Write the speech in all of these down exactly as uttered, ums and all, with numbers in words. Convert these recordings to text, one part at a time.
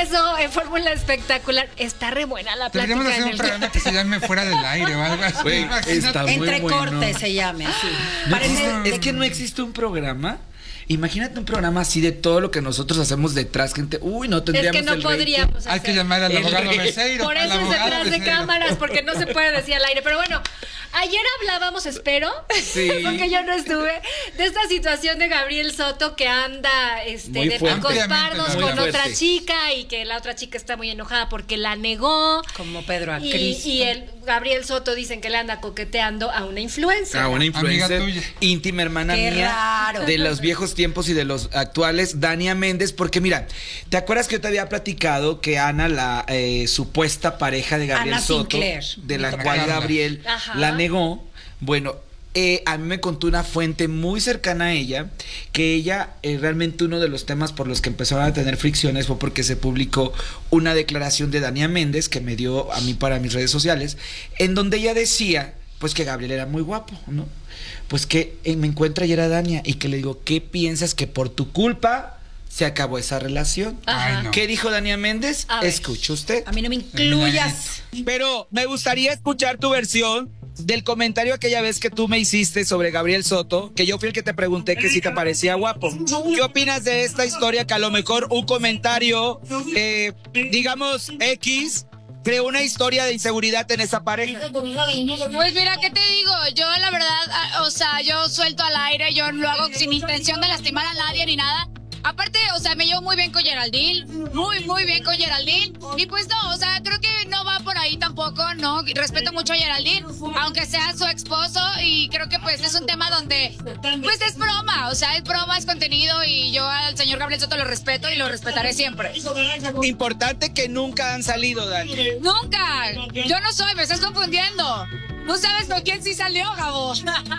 eso en Fórmula Espectacular. Está re buena la plática. Deberíamos hacer un programa que se llame Fuera del Aire o algo así. Wey, está muy Entre bueno. cortes se llame así. No Parece existe- es que no existe un programa. Imagínate un programa así de todo lo que nosotros hacemos detrás, gente. Uy, no Es tendríamos que no el rating. podríamos hacer. Hay que llamar al El abogado rey. Becerro. Por al eso es abogado detrás de Becerro. cámaras, porque no se puede decir al aire. Pero bueno, ayer hablábamos, espero, Sí. porque yo no estuve, de esta situación de Gabriel Soto que anda este, Muy de fuerte. picos Ampliamente pardos la con verdad. otra Fuerte. chica y que la otra chica está muy enojada porque la negó. como Pedro a Y, Cristo. y el Gabriel Soto dicen que le anda coqueteando a una influencer. A una influencer Amiga tuya. íntima, hermana Qué mía, raro. de los viejos tiempos y de los actuales, Dania Méndez, porque mira, ¿te acuerdas que yo te había platicado que Ana, la eh, supuesta pareja de Gabriel Ana Soto, Sinclair. de la Ana cual Carla. Gabriel Ajá. la negó? Bueno, eh, a mí me contó una fuente muy cercana a ella que ella, eh, realmente uno de los temas por los que empezaron a tener fricciones fue porque se publicó una declaración de Dania Méndez que me dio a mí para mis redes sociales, en donde ella decía pues que Gabriel era muy guapo, ¿no? Pues que eh, me encuentra ayer a Dania y que le digo, ¿qué piensas que por tu culpa se acabó esa relación? Ajá. Ay, no. ¿Qué dijo Dania Méndez? A ver. Escuche usted. A mí no me incluyas. Pero me gustaría escuchar tu versión del comentario aquella vez que tú me hiciste sobre Gabriel Soto, que yo fui el que te pregunté que si te parecía guapo. ¿Qué opinas de esta historia que a lo mejor un comentario, eh, digamos, X, creó una historia de inseguridad en esa pareja? Pues mira, ¿qué te digo? Yo la verdad, ah, o sea, yo suelto al aire, yo lo hago sin intención de lastimar a nadie ni nada. Aparte, o sea, me llevo muy bien con Geraldine, muy, muy bien con Geraldine. Y pues no, o sea, creo que no va por ahí tampoco, ¿no? Respeto mucho a Geraldine, aunque sea su esposo, y creo que pues es un tema donde, pues es broma, o sea, es broma, es contenido, y yo al señor Gabriel Soto lo respeto y lo respetaré siempre. Importante que nunca han salido, Dani. ¡Nunca! Yo no soy, me estás confundiendo. No sabes con quién sí salió, Gabo.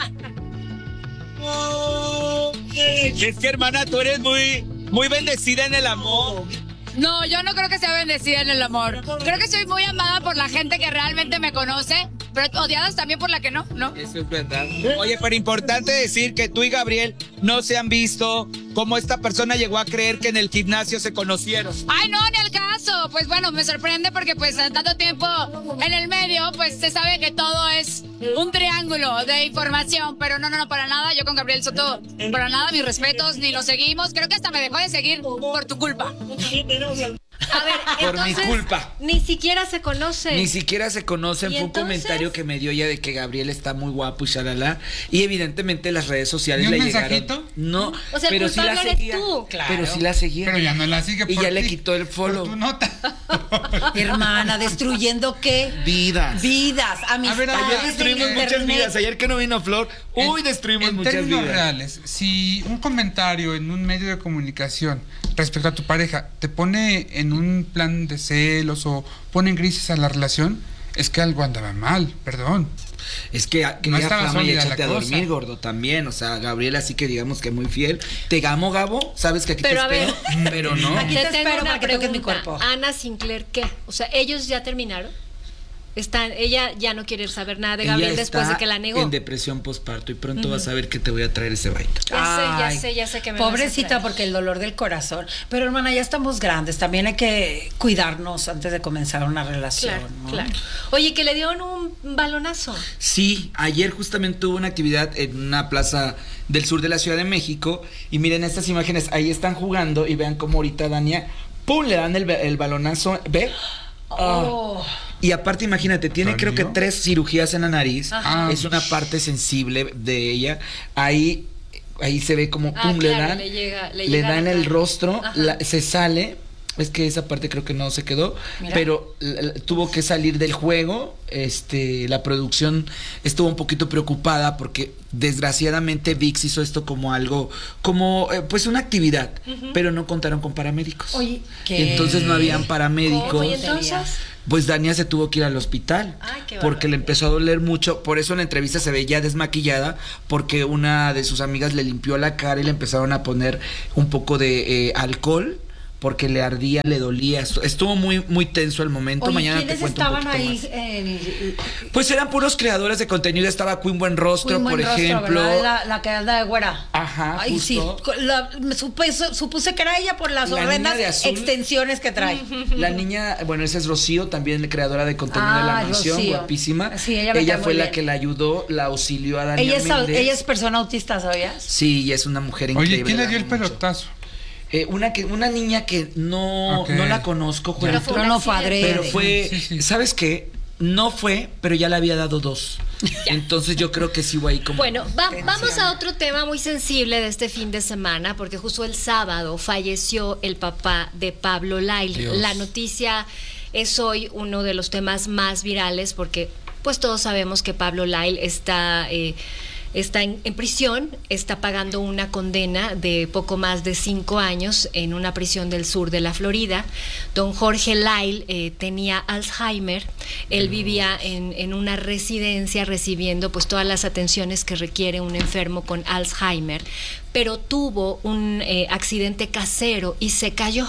Es que, hermana, tú eres muy, muy bendecida en el amor. No, yo no creo que sea bendecida en el amor. Creo que soy muy amada por la gente que realmente me conoce, pero odiadas también por la que no, ¿no? Eso es verdad. Oye, pero importante decir que tú y Gabriel no se han visto, como esta persona llegó a creer que en el gimnasio se conocieron. Ay, no, ni al caso. Pues bueno, me sorprende porque pues en tanto tiempo en el medio, pues se sabe que todo es un triángulo de información, pero no, no, no, para nada. Yo con Gabriel Soto, para nada, mis respetos, ni lo seguimos. Creo que hasta me dejó de seguir por tu culpa. A ver, Por mi entonces, culpa. ni siquiera se conoce. Ni siquiera se conocen. ¿Y Fue un entonces? comentario que me dio ella de que Gabriel está muy guapo y shalala. Y evidentemente las redes sociales ¿Ni un le mensajito? llegaron. No, O sea, el pero sí la culpable eres seguía. tú. Claro. Pero sí la seguía. Pero ya no la sigue Y por ya le ti, quitó el follow. por tu nota. Hermana, ¿destruyendo qué? Vidas. Vidas, A ver, amistades. ayer Ayer destruimos en muchas internet. vidas. Ayer que no vino Flor, uy, En- destruimos en muchas términos vidas. reales, si un comentario en un medio de comunicación respecto a tu pareja te pone en un plan de celos o pone en crisis a la relación, es que algo andaba mal, perdón. Es que a- No quería estaba fama y sólida échate la a cosa. dormir, gordo, también. O sea, Gabriela sí que digamos que muy fiel. Te amo, Gabo. Sabes que aquí Pero, a te espero. Pero no. Aquí Te te tengo espero una para que toques mi pregunta. cuerpo. Ana Sinclair, ¿qué? O sea, ¿ellos ya terminaron? Están, ella ya no quiere saber nada de Ella Gabriel después está de que la negó. en depresión postparto y pronto vas a ver que te voy a traer ese baile. Ya sé, Ay, ya sé, ya sé que me vas a pobrecita, traer. porque el dolor del corazón. Pero hermana, ya estamos grandes. También hay que cuidarnos antes de comenzar una relación. Claro, ¿no? claro. Oye, que le dieron un balonazo. Sí, ayer justamente hubo una actividad en una plaza del sur de la Ciudad de México y miren estas imágenes, ahí están jugando y vean cómo ahorita Dania, ¡pum!, le dan el, el balonazo, ¿ve? Oh. Y aparte, imagínate, tiene ¿Dolió? creo que tres cirugías en la nariz. Ajá. Es una parte sensible de ella. Ahí, ahí se ve como Ah, pum, le claro, dan, le llega- le le llega dan acá. el rostro, Ajá. la- se sale. Es que esa parte creo que no se quedó, Mira. pero l- l- tuvo que salir del juego. Este, la producción estuvo un poquito preocupada porque desgraciadamente ViX hizo esto como algo, como eh, pues una actividad, pero no contaron con paramédicos. Oye, Y ¿qué? entonces no habían paramédicos. ¿Cómo? ¿Y entonces? Pues Dania se tuvo que ir al hospital Ay, qué porque le barbaridad. empezó a doler mucho. Por eso en la entrevista se veía desmaquillada porque una de sus amigas le limpió la cara y le empezaron a poner un poco de eh, alcohol porque le ardía, le dolía. Estuvo muy, muy tenso el momento. Oye, Mañana te ¿quiénes cuento un estaban poquito ahí? más. En- Pues eran puros creadores de contenido. Estaba Queen Buenrostro, Queen por Buenrostro, ejemplo. ¿verdad? La, la que anda de güera. Ajá, Ay, justo. sí. La- me supuse, supuse que era ella por las La horrendas niña de azul. extensiones que trae. La niña, bueno, esa es Rocío, también creadora de contenido Ah, de la mansión, Rocío. guapísima. Sí, ella me cae fue muy la bien. que la ayudó, la auxilió a Daniel Ella es, Méndez. ella es persona autista, ¿sabías? Sí, y es una mujer increíble. Oye, ¿quién le la dio el amo mucho. pelotazo? Eh, una que una niña que no, Ok. no la conozco, Ya. Juanito, fue Pero un no fue accidente. adrede. pero fue, Sí, sí. ¿sabes qué? No fue, pero ya le había dado dos. Entonces yo creo que sí hubo ahí como... Bueno, va- vamos a otro tema muy sensible de este fin de semana, porque justo el sábado falleció el papá de Pablo Lyle. Dios. La noticia es hoy uno de los temas más virales, porque pues todos sabemos que Pablo Lyle está... eh, Está en, en prisión, está pagando una condena de poco más de cinco años en una prisión del sur de la Florida. Don Jorge Lyle eh, tenía Alzheimer. Él vivía en, en una residencia recibiendo pues todas las atenciones que requiere un enfermo con Alzheimer, pero tuvo un eh, accidente casero y se cayó.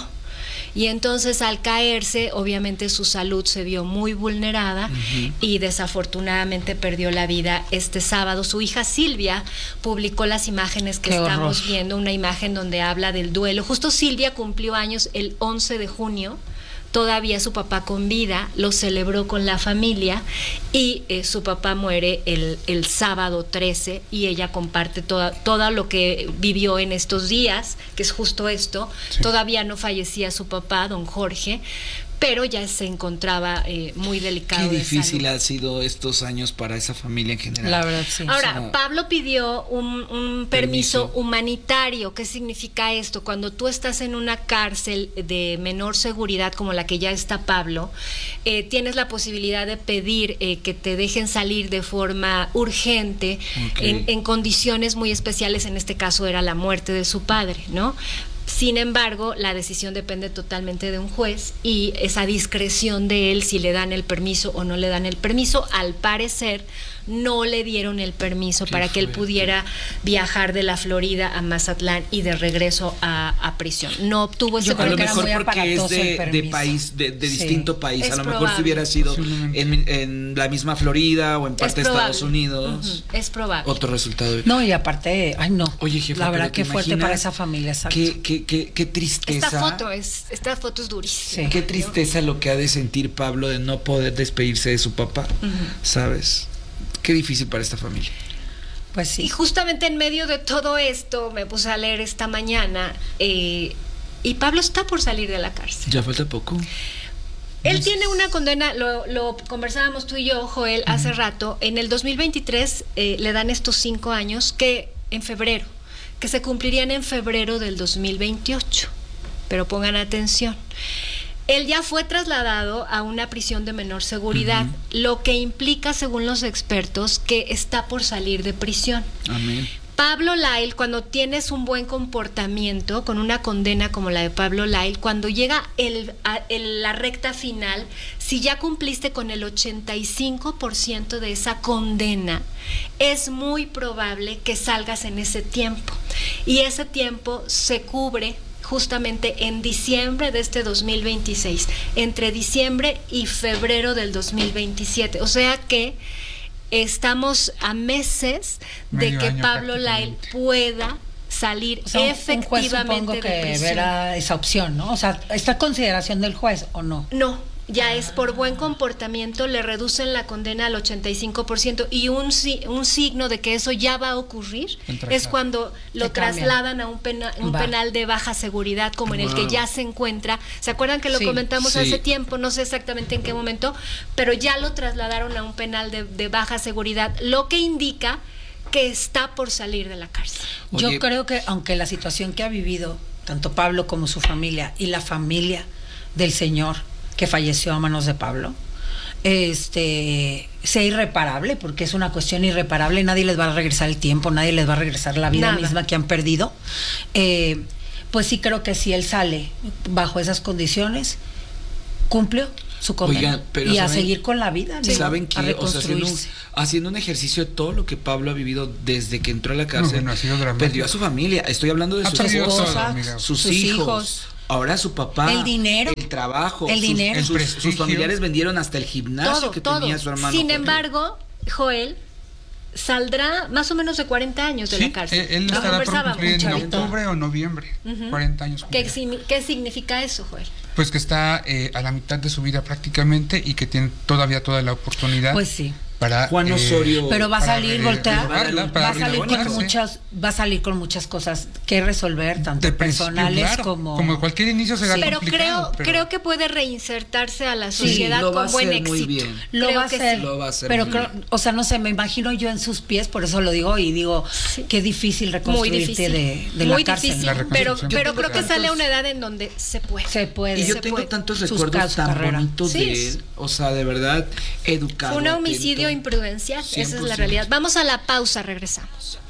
Y entonces al caerse, obviamente su salud se vio muy vulnerada uh-huh. y desafortunadamente perdió la vida este sábado. Su hija Silvia publicó las imágenes que Qué estamos horror. viendo, una imagen donde habla del duelo. Justo Silvia cumplió años el once de junio. Todavía su papá con vida, lo celebró con la familia y eh, su papá muere el, el sábado trece y ella comparte toda, todo lo que vivió en estos días, que es justo esto. Sí. Todavía no fallecía su papá, don Jorge, pero ya se encontraba eh, muy delicado. Qué de difícil salud. ha sido estos años para esa familia en general. La verdad, sí. Ahora, O sea, Pablo pidió un, un permiso, permiso humanitario. ¿Qué significa esto? Cuando tú estás en una cárcel de menor seguridad como la que ya está Pablo, eh, tienes la posibilidad de pedir eh, que te dejen salir de forma urgente, okay. en, en condiciones muy especiales. En este caso era la muerte de su padre, ¿no? Sin embargo, la decisión depende totalmente de un juez y esa discreción de él si le dan el permiso o no le dan el permiso. Al parecer, no le dieron el permiso Qué para que él fuerte. pudiera viajar de la Florida a Mazatlán y de regreso a, a prisión. No obtuvo ese Yo A creo lo que era mejor muy porque es aparatoso el de, de permiso. país, de, de Sí. distinto país. Es a lo mejor probable. si hubiera sido Posiblemente. en, en la misma Florida o en parte de probable. Estados Unidos, Ujú, es probable. otro resultado. No, y aparte, ay no. Oye, jefa, la pero verdad ¿te que fuerte imaginas para esa familia, exacto. Qué, qué, qué, qué tristeza. Esta foto es, esta foto es durísima. Sí. Qué tristeza lo que ha de sentir Pablo de no poder despedirse de su papá, Ujú. ¿sabes? Qué difícil para esta familia. Pues Y sí. justamente en medio de todo esto me puse a leer esta mañana eh, y Pablo está por salir de la cárcel. Ya falta poco. Él tiene una condena, lo, lo conversábamos tú y yo, Joel, hace rato. En el dos mil veintitrés eh, le dan estos cinco años que en febrero, que se cumplirían en febrero del dos mil veintiocho. Pero pongan atención. Él ya fue trasladado a una prisión de menor seguridad, uh-huh. lo que implica, según los expertos, que está por salir de prisión. Amén. Pablo Lyle, cuando tienes un buen comportamiento, con una condena como la de Pablo Lyle, cuando llega el, a, el, la recta final, si ya cumpliste con el ochenta y cinco por ciento de esa condena, es muy probable que salgas en ese tiempo. Y ese tiempo se cubre justamente en diciembre de este dos mil veintiséis, entre diciembre y febrero del dos mil veintisiete. O sea que estamos a meses de Medio que año Pablo Lyle pueda salir O sea, un- un juez efectivamente supongo de que prisión. verá esa opción, ¿no? O sea, ¿está a consideración del juez o no? No, ya es por buen comportamiento, le reducen la condena al ochenta y cinco por ciento y un, si- un signo de que eso ya va a ocurrir El es traslado. cuando lo Se cambian. trasladan a un, pena- un Va. penal de baja seguridad como en el que Wow. ya se encuentra. ¿Se acuerdan que lo Sí, comentamos sí. hace tiempo? No sé exactamente en qué momento, pero ya lo trasladaron a un penal de, de baja seguridad, lo que indica que está por salir de la cárcel. Oye. Yo creo que aunque la situación que ha vivido tanto Pablo como su familia y la familia del señor que falleció a manos de Pablo, este sea irreparable, porque es una cuestión irreparable, nadie les va a regresar el tiempo, nadie les va a regresar la vida Nada. misma que han perdido, eh, pues sí creo que si él sale bajo esas condiciones, cumplió su condena. Oigan, pero y a ¿saben- seguir con la vida, digo, ¿Saben a qué? O sea, haciendo un, reconstruirse. haciendo un ejercicio de todo lo que Pablo ha vivido desde que entró a la No, cárcel, bueno, ha sido dramático. perdió a su familia. Estoy hablando de Ha sus perdido esposa, todo, amiga. sus, sus hijos. hijos. Ahora su papá. El dinero. El trabajo. El sus, dinero. Sus, El sus prestigio. familiares vendieron hasta el gimnasio todo, que todo. tenía su hermano. Sin Jorge. embargo, Joel saldrá más o menos de cuarenta años de Sí, la cárcel. él, él Lo estará por conversábamos. cumplir en chavito. octubre o noviembre. Ujú. cuarenta años. ¿Qué, cumplirá. signi- qué significa eso, Joel? Pues que está eh, a la mitad de su vida prácticamente y que tiene todavía toda la oportunidad Pues sí. para Juan eh, Osorio. Pero va a para salir, re- voltea, renovarla, va para va a salir con renovarse. muchas, va a salir con muchas cosas que resolver, tanto De principio, personales claro, como, como cualquier inicio será Pero complicado, creo, pero- creo que puede reinsertarse a la Sí, sociedad lo va a con buen hacer muy éxito. bien. lo Creo va a que hacer, sí. Lo va a hacer pero muy creo, bien. o sea, no sé, me imagino yo en sus pies, por eso lo digo y digo Sí. qué difícil Muy reconstruirte difícil. de, de Muy la cárcel. difícil, La pero, reconstrucción. pero Yo creo tengo que sale a tantos- una edad en donde se puede. Se puede. Y yo se tengo puede. tantos Sus recuerdos casos, tan carrera. bonitos Sí, de es- él. O sea, de verdad, educado. Fue un homicidio atento. imprudencial, esa es cien por la ciento. realidad. Vamos a la pausa, regresamos.